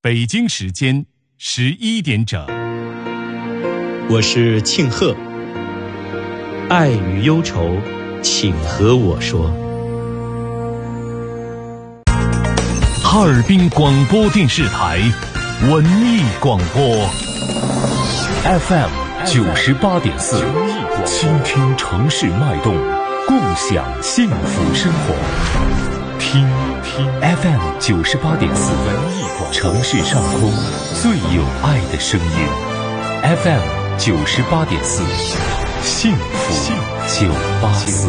北京时间11点整。 我是庆贺，爱与忧愁，请和我说。 哈尔滨广播电视台文艺广播 FM 98.4，倾听城市脉动，共享幸福生活。听 FM 98.4，城市上空最有爱的声音。FM 98.4，幸福984。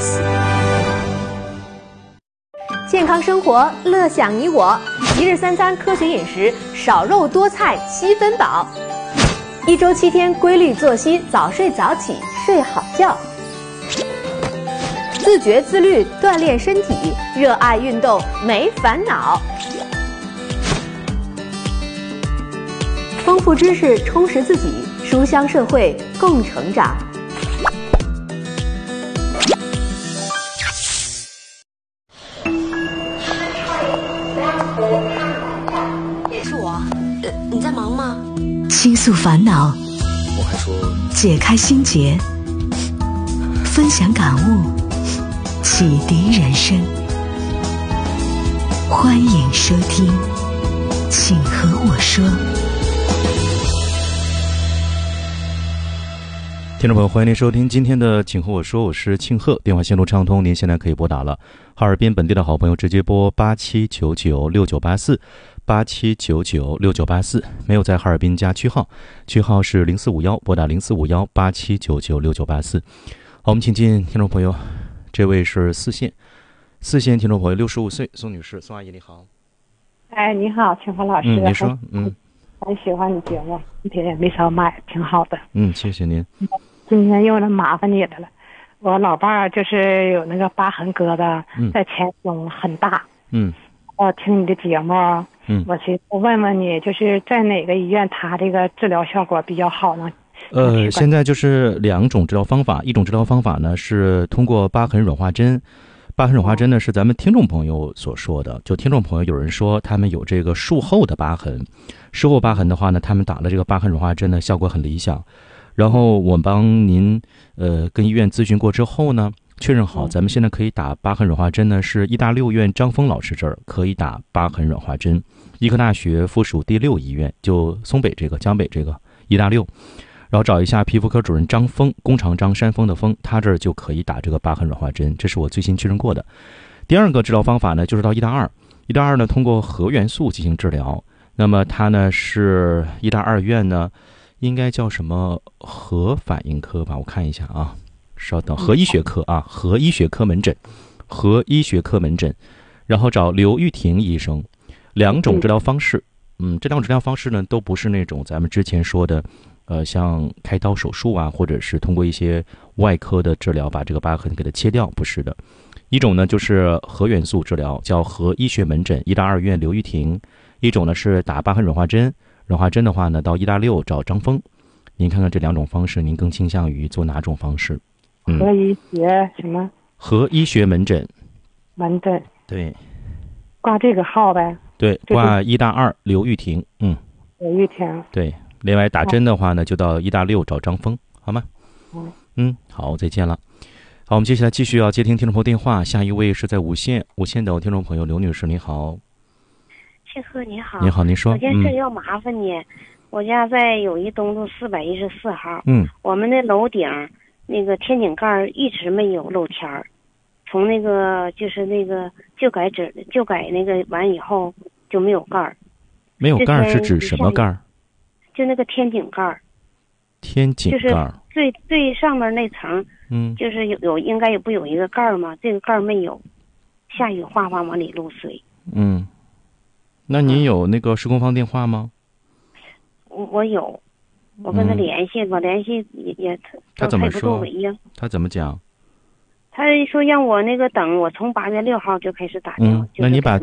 健康生活，乐享你我。一日三餐科学饮食，少肉多菜7分饱。1周7天规律作息，早睡早起，睡好觉。自觉自律，锻炼身体，热爱运动，没烦恼。丰富知识，充实自己，书香社会，共成长。 是我，你在忙吗？ 倾诉烦恼， 我还说解开心结，分享感悟，启迪人生。欢迎收听，请和我说。 听众朋友，欢迎您收听今天的请和我说，我是庆贺，电话线路畅通，您现在可以拨打了哈尔滨本地的好朋友直接拨87996984 87996984，没有在哈尔滨加区号，区号是0451，拨打045187996984。好，我们请进听众朋友，这位是四线听众朋友65岁宋女士，宋阿姨你好。 哎，你好，庆和老师。 你说。 很喜欢你节目，一点也没少买，挺好的。 谢谢您。 今天又能麻烦你的了。我老伴儿就是有那个疤痕疙瘩，在前胸很大。我听你的节目，我寻思问问你，就是在哪个医院他这个治疗效果比较好呢？ 现在就是2种治疗方法，一种治疗方法呢是通过疤痕软化针。疤痕软化针呢是咱们听众朋友所说的，就听众朋友有人说他们有这个术后的疤痕，术后疤痕的话呢，他们打了这个疤痕软化针呢，效果很理想。然后我帮您跟医院咨询过之后呢，确认好咱们现在可以打疤痕软化针呢，是医大6院张峰老师这儿可以打疤痕软化针，医科大学附属第6医院，就松北这个江北这个医大6，然后找一下皮肤科主任张峰，弓长张山峰的峰，他这儿就可以打这个疤痕软化针，这是我最新确认过的。第二个治疗方法呢，就是到医大2呢，通过核元素进行治疗。那么它呢是医大2院呢，应该叫什么核反应科吧？我看一下啊，稍等，核医学科啊，核医学科门诊，然后找刘玉婷医生。2种治疗方式，这2种治疗方式呢，都不是那种咱们之前说的。像开刀手术啊，或者是通过一些外科的治疗把这个疤痕给它切掉，不是的。一种呢就是核元素治疗，叫核医学门诊，医大2院刘玉婷；一种呢是打疤痕软化针，软化针的话呢到医大6找张峰。您看看这2种方式，您更倾向于做哪种方式？ 核医学什么？ 核医学门诊。对， 挂这个号呗。 对，挂医大2刘玉婷。 刘玉婷。 对。另外打针的话呢，就到医大6找张峰，好吗？好，再见了。好，我们接下来继续要接听听众朋友电话，下一位是在无线等听众朋友刘女士，你好。 庆贺你好。 你好，您说。 有件事要麻烦你，我家在友谊东路414号。我们的楼顶那个天井盖一直没有露天儿，从那个就是那个旧改那个完以后就没有盖儿。 没有盖儿是指什么盖儿？ 就那个天井盖，就是最上面那层，就是有应该也不有一个盖吗？这个盖没有，下雨哗哗往里漏水。 那您有那个施工方电话吗？ 我有，我跟他联系过，也他怎么说？ 他怎么讲？ 他说让我那个等我从8月6号就开始打电话。 那你把